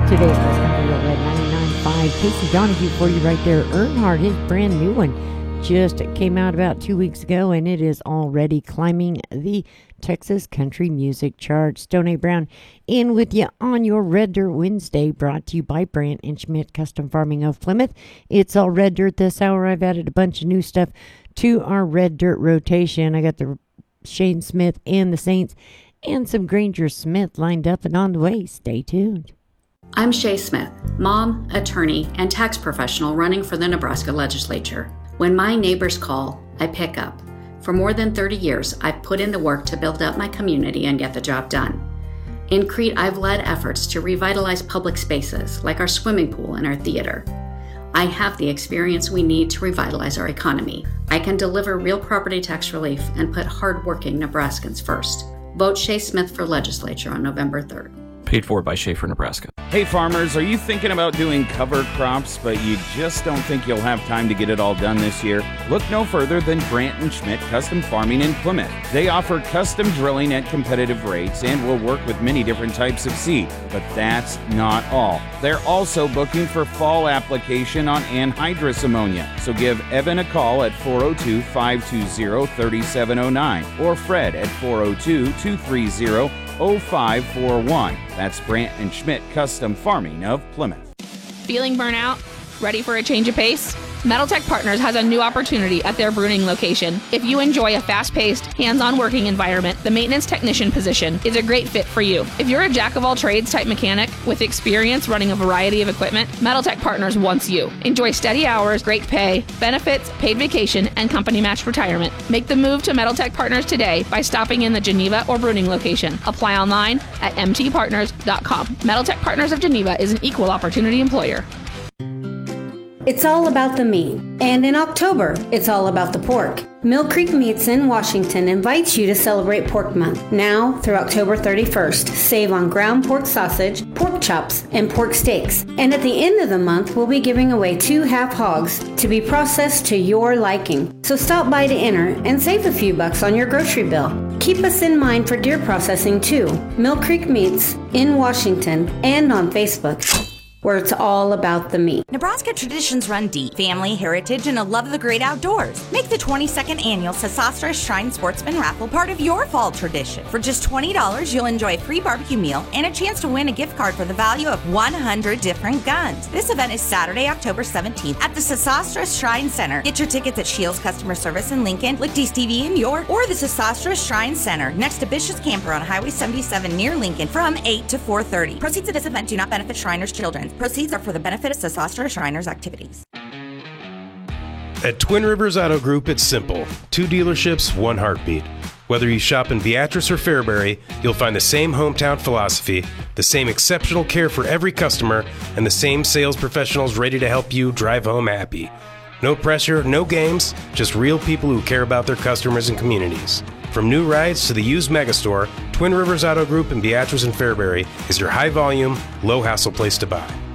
Today's Cross Country over at 99.5. Casey Donahue for you right there. Earnhardt, his brand new one, just came out about 2 weeks ago, and it is already climbing the Texas Country Music Chart. Stoney Brown in with you on your Red Dirt Wednesday, brought to you by Brandt and Schmidt Custom Farming of Plymouth. It's all Red Dirt this hour. I've added a bunch of new stuff to our Red Dirt rotation. I got the Shane Smith and the Saints and some Granger Smith lined up and on the way. Stay tuned. I'm Shay Smith, mom, attorney, and tax professional running for the Nebraska legislature. When my neighbors call, I pick up. For more than 30 years, I've put in the work to build up my community and get the job done. In Crete, I've led efforts to revitalize public spaces like our swimming pool and our theater. I have the experience we need to revitalize our economy. I can deliver real property tax relief and put hardworking Nebraskans first. Vote Shay Smith for legislature on November 3rd. Paid for by Schaefer, Nebraska. Hey farmers, are you thinking about doing cover crops, but you just don't think you'll have time to get it all done this year? Look no further than Brandt and Schmidt Custom Farming in Plymouth. They offer custom drilling at competitive rates and will work with many different types of seed. But that's not all. They're also booking for fall application on anhydrous ammonia. So give Evan a call at 402-520-3709 or Fred at 402-230-0541. That's Brandt and Schmidt Custom Farming of Plymouth. Feeling burnout? Ready for a change of pace? Metal Tech Partners has a new opportunity at their Bruning location. If you enjoy a fast-paced, hands-on working environment, the maintenance technician position is a great fit for you. If you're a jack-of-all-trades type mechanic with experience running a variety of equipment, Metal Tech Partners wants you. Enjoy steady hours, great pay, benefits, paid vacation, and company-matched retirement. Make the move to Metal Tech Partners today by stopping in the Geneva or Bruning location. Apply online at mtpartners.com. Metal Tech Partners of Geneva is an equal opportunity employer. It's all about the meat. And in October, it's all about the pork. Mill Creek Meats in Washington invites you to celebrate Pork Month. Now through October 31st, save on ground pork sausage, pork chops, and pork steaks. And at the end of the month, we'll be giving away 2 half hogs to be processed to your liking. So stop by to enter and save a few bucks on your grocery bill. Keep us in mind for deer processing too. Mill Creek Meats in Washington and on Facebook, where it's all about the meat. Nebraska traditions run deep. Family, heritage, and a love of the great outdoors. Make the 22nd annual Sesostris Shrine Sportsman Raffle part of your fall tradition. For just $20, you'll enjoy a free barbecue meal and a chance to win a gift card for the value of 100 different guns. This event is Saturday, October 17th at the Sesostris Shrine Center. Get your tickets at Shields Customer Service in Lincoln, Lichty's TV in York, or the Sesostris Shrine Center next to Bishop's Camper on Highway 77 near Lincoln from 8 to 4:30. Proceeds of this event do not benefit Shriners' children. Proceeds are for the benefit of Sesostris Shriners activities. At Twin Rivers Auto Group, it's simple. 2 dealerships, 1 heartbeat. Whether you shop in Beatrice or Fairbury, you'll find the same hometown philosophy, the same exceptional care for every customer, and the same sales professionals ready to help you drive home happy. No pressure, no games, just real people who care about their customers and communities. From new rides to the used megastore, Twin Rivers Auto Group in Beatrice and Fairbury is your high-volume, low-hassle place to buy.